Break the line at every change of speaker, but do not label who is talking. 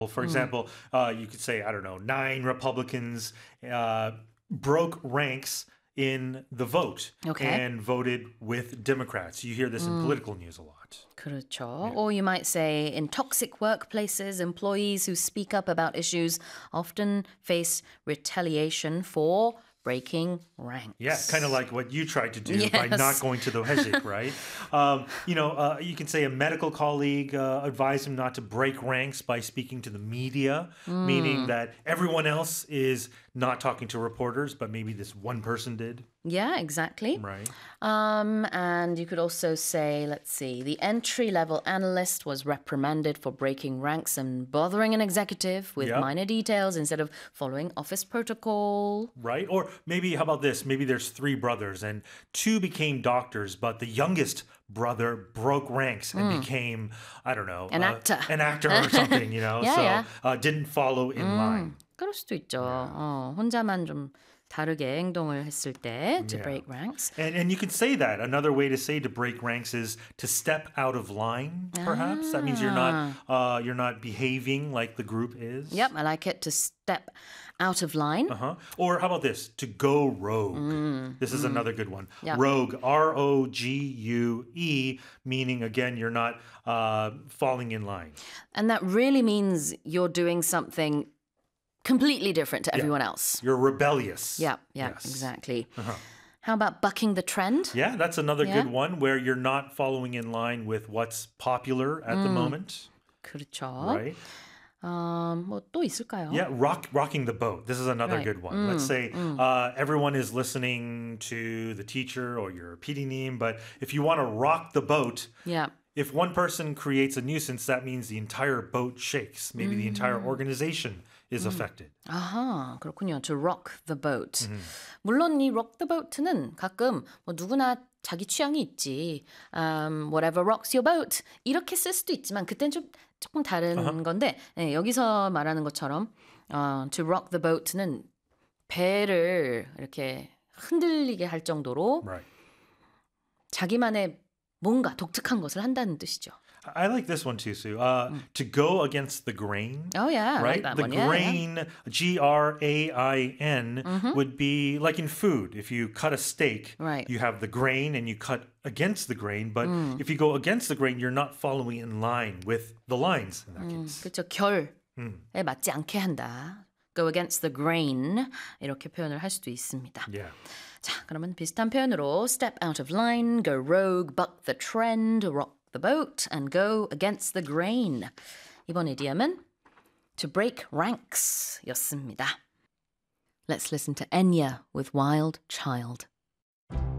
For example, you could say, I don't know, 9 Republicans broke ranks in the vote
Okay.
and voted with Democrats. You hear this in political news a lot.
그렇죠. Or you might say in toxic workplaces, employees who speak up about issues often face retaliation for breaking ranks.
Yeah, kind of like what you tried to do by not
Yes.
going to the hejik, right? You can say a medical colleague advised him not to break ranks by speaking to the media, meaning that everyone else is not talking to reporters, but maybe this one person did,
Yeah, exactly.
right?
And you could also say, let's see, the entry-level analyst was reprimanded for breaking ranks and bothering an executive with
Yep.
minor details instead of following office protocol.
Right? Or maybe, how about this? Maybe there's 3 brothers and 2 became doctors, but the youngest brother broke ranks and became, I don't know,
An actor.
An actor or something,
Yeah,
so didn't follow in line.
그럴 수도 있죠. 혼자만 좀 다르게 행동을 했을 때 to
Yeah.
break ranks.
And you could say that. Another way to say to break ranks is to step out of line, perhaps. That means you're not behaving like the group is.
Yep, I like it, to step out of line.
Uh-huh. Or how about this? To go rogue. This is another good one.
Yeah.
Rogue, R-O-G-U-E, meaning, again, you're not falling in line.
And that really means you're doing something completely different to everyone else.
You're rebellious.
Yeah,
Yes.
exactly. How about bucking the trend?
Yeah, that's another
Yeah.
good one where you're not following in line with what's popular at the moment.
그렇죠.
Right?
뭐 또 있을까요?
Yeah, rocking the boat. This is another
Right.
good one. Let's say everyone is listening to the teacher or your PD님, but if you want to rock the boat,
Yeah.
if one person creates a nuisance, that means the entire boat shakes. Maybe the entire organization is affected.
아하, 그렇군요. To rock the boat. 물론 이 rock the boat는 가끔 뭐 누구나 자기 취향이 있지. Whatever rocks your boat. 이렇게 쓸 수도 있지만 그때는 조금 다른 건데 네, 여기서 말하는 것처럼 to rock the boat는 배를 이렇게 흔들리게 할 정도로
Right.
자기만의 뭔가 독특한 것을 한다는 뜻이죠.
I like this one too, Sue. To go against the grain.
Oh yeah, I
Right?
like that
The
one. Yeah, yeah.
grain, Grain, would be like in food. If you cut a steak,
Right.
you have the grain and you cut against the grain. But if you go against the grain, you're not following in line with the lines in that case.
그렇죠. 결에 맞지 않게 한다. Go against the grain 이렇게 표현을 할 수도 있습니다.
Yeah.
자, 그러면 비슷한 표현으로 step out of line, go rogue, buck the trend, rock the boat, and go against the grain. 이번 이디엄은 to break ranks 였습니다. Let's listen to Enya with Wild Child.